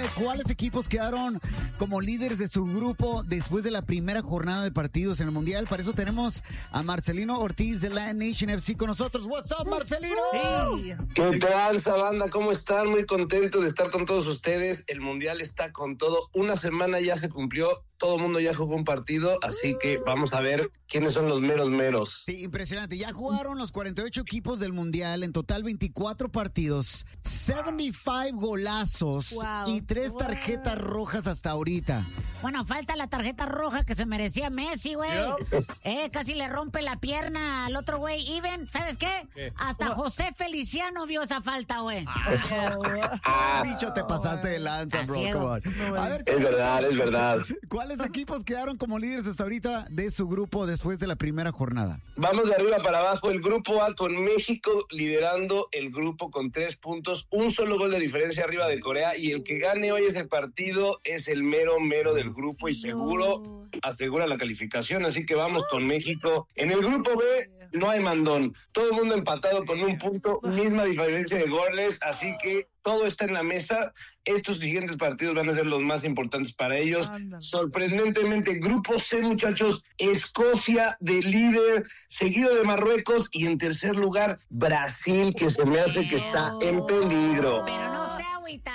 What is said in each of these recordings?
dile cuáles equipos quedaron como líderes de su grupo después de la primera jornada de partidos en el Mundial. Para eso tenemos a Marcelino Ortiz de Latin Nation FC con nosotros. What's up, Marcelino? Hey. ¿Qué tal, banda? ¿Cómo están? Muy contento de estar con todos ustedes. El Mundial está con todo. Una semana ya se cumplió. Todo el mundo ya jugó un partido, así que vamos a ver quiénes son los meros. Sí, impresionante. Ya jugaron los 48 equipos del Mundial, en total 24 partidos, 75 golazos y 3 tarjetas rojas hasta ahorita. Bueno, falta la tarjeta roja que se merecía Messi, güey. Casi le rompe la pierna al otro güey. Even, ¿sabes qué? Hasta José Feliciano vio esa falta, güey. Bicho, te pasaste de lanza, bro. A ver, es verdad. ¿Cuáles equipos quedaron como líderes hasta ahorita de su grupo después de la primera jornada? Vamos de arriba para abajo. El grupo A con México liderando el grupo con 3 puntos, un solo gol de diferencia arriba de Corea, y el que gane hoy ese partido es el mero del grupo y seguro asegura la calificación, así que vamos con México. En el grupo B no hay mandón, todo el mundo empatado con un punto, misma diferencia de goles, así que todo está en la mesa. Estos siguientes partidos van a ser los más importantes para ellos. Sorprendentemente, grupo C, muchachos, Escocia de líder, seguido de Marruecos, y en tercer lugar, Brasil, que se me hace que está en peligro. Pero no se agüita.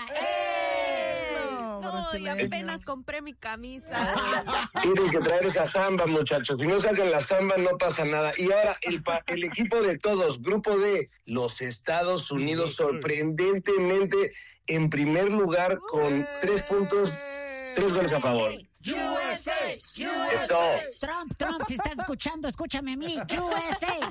No, y apenas compré mi camisa. Tienen que traer esa samba, muchachos. Si no sacan la samba, no pasa nada. Y ahora, el equipo de todos, grupo D, los Estados Unidos, sorprendentemente en primer lugar con 3 puntos, 3 goles a favor. USA. Eso. Trump, si estás escuchando, escúchame a mí. USA.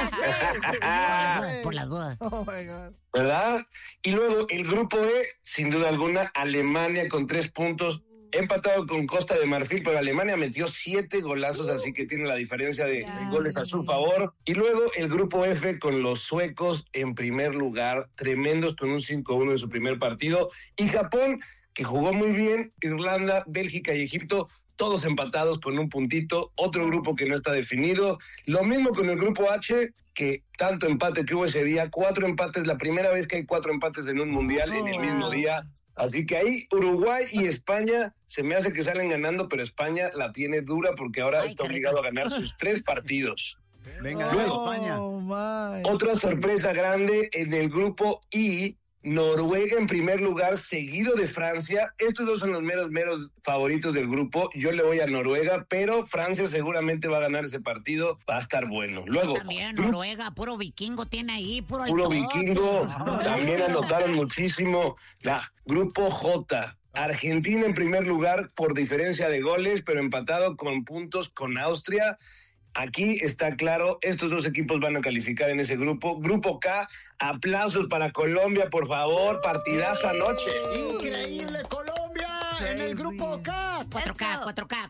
Por las dudas. Oh my God. ¿Verdad? Y luego el grupo E, sin duda alguna, Alemania con 3 puntos, empatado con Costa de Marfil, pero Alemania metió 7 golazos, así que tiene la diferencia de goles a su favor. Y luego el grupo F con los suecos en primer lugar, tremendos con un 5-1 en su primer partido. Y Japón, que jugó muy bien, Irlanda, Bélgica y Egipto, todos empatados con un puntito, otro grupo que no está definido. Lo mismo con el grupo H, que tanto empate que hubo ese día, 4 empates, la primera vez que hay 4 empates en un mundial en el mismo día. Así que ahí Uruguay y España se me hace que salen ganando, pero España la tiene dura porque ahora está obligado a ganar sus 3 partidos. Venga, España. Otra sorpresa grande en el grupo I, Noruega en primer lugar, seguido de Francia. Estos dos son los meros favoritos del grupo. Yo le voy a Noruega, pero Francia seguramente va a ganar ese partido. Va a estar bueno. Luego, también Noruega, puro vikingo tiene ahí, puro vikingo. También anotaron muchísimo. Grupo J. Argentina en primer lugar por diferencia de goles, pero empatado con puntos con Austria. Aquí está claro, estos dos equipos van a calificar en ese grupo. Grupo K, aplausos para Colombia, por favor, partidazo anoche. ¡Increíble, Colombia! En el grupo K. 4K.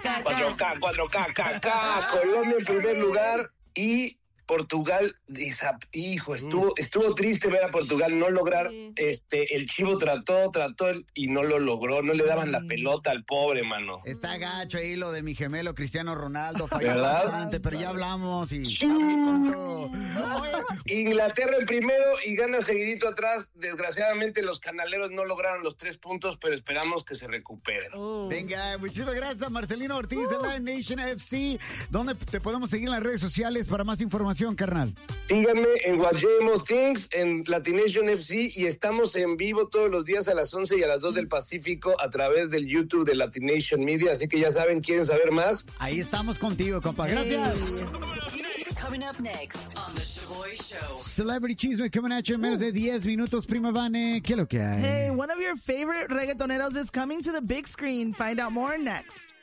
Colombia en primer lugar y Portugal, estuvo triste ver a Portugal no lograr, el Chivo trató y no lo logró, no le daban la pelota al pobre, mano. Está gacho ahí lo de mi gemelo Cristiano Ronaldo, falló bastante, pero ya hablamos y... Inglaterra en primero y gana seguidito atrás. Desgraciadamente los canaleros no lograron los 3 puntos, pero esperamos que se recuperen. Venga, muchísimas gracias, Marcelino Ortiz de Latin Nation FC. ¿Dónde te podemos seguir en las redes sociales para más información, carnal? Síganme en Guayemos Things, en Latin Nation FC, y estamos en vivo todos los días a las 11 y a las 2 del Pacífico a través del YouTube de Latin Nation Media, así que ya saben, ¿quieren saber más? Ahí estamos contigo, compa. Gracias. Coming up next on The Shaboy Show. Celebrity Chisme coming at you en menos de 10 minutos, prima Vane. ¿Qué es lo que hay? Hey, one of your favorite reggaetoneros is coming to the big screen. Find out more next.